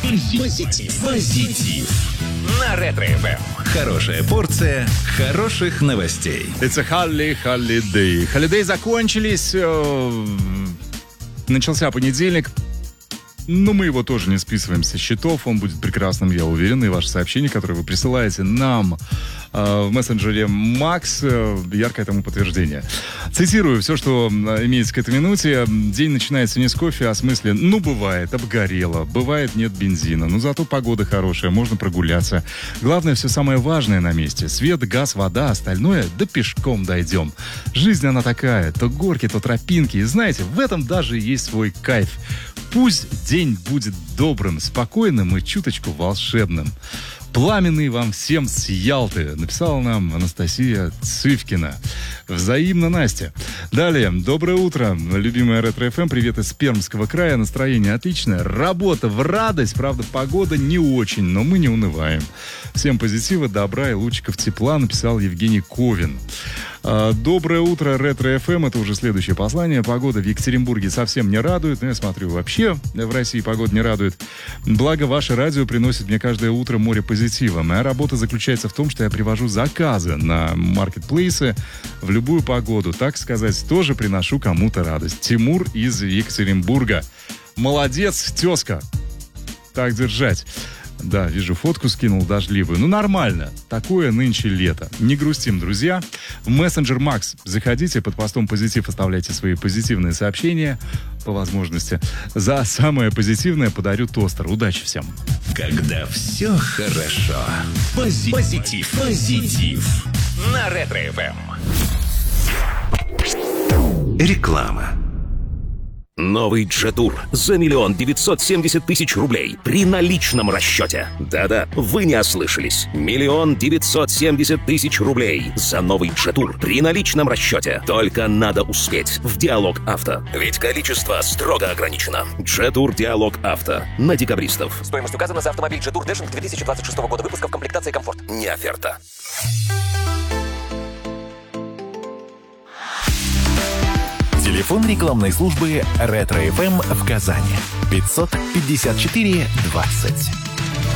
Позитив. На Ретро-ФМ. Хорошая порция хороших новостей. Это Холидей. Холидей закончились. Начался понедельник. Но мы его тоже не списываем со счетов. Он будет прекрасным, я уверен. И ваши сообщения, которые вы присылаете нам в мессенджере Макс, яркое тому подтверждение. Цитирую все, что имеется к этой минуте. День начинается не с кофе, а с мысли: ну, бывает, обгорело, бывает, нет бензина, но зато погода хорошая, можно прогуляться. Главное, все самое важное на месте. Свет, газ, вода, остальное, да пешком дойдем. Жизнь она такая, то горки, то тропинки. И знаете, в этом даже есть свой кайф. Пусть день будет добрым, спокойным и чуточку волшебным. Пламенный вам всем с Ялты, написала нам Анастасия Цывкина. Взаимно, Настя. Далее. Доброе утро, любимая Ретро-ФМ. Привет из Пермского края. Настроение отличное. Работа в радость. Правда, погода не очень, но мы не унываем. Всем позитива, добра и лучиков тепла, написал Евгений Ковин. Доброе утро, Ретро-ФМ. Это уже следующее послание. Погода в Екатеринбурге совсем не радует. Но я смотрю, вообще в России погода не радует. Благо, ваше радио приносит мне каждое утро море позитива. Моя работа заключается в том, что я привожу заказы на маркетплейсы в любую погоду. Так сказать, тоже приношу кому-то радость. Тимур из Екатеринбурга. Молодец, тезка. Так держать. Да, вижу, фотку скинул дождливую. Ну, нормально. Такое нынче лето. Не грустим, друзья. В мессенджер Макс заходите, под постом позитив оставляйте свои позитивные сообщения по возможности. За самое позитивное подарю тостер. Удачи всем. Когда все хорошо. Позитив. На Ретро-ФМ. Реклама. Новый Джетур за 1 970 000 рублей при наличном расчете. Да-да, вы не ослышались. 1 970 000 рублей за новый Джетур при наличном расчете. Только надо успеть в Диалог Авто. Ведь количество строго ограничено. Джетур Диалог Авто. На декабристов. Стоимость указана за автомобиль Джетур Дэшинг 2026 года выпуска в комплектации «Комфорт». Не оферта. Телефон рекламной службы «Ретро-ФМ» в Казани. 554 20.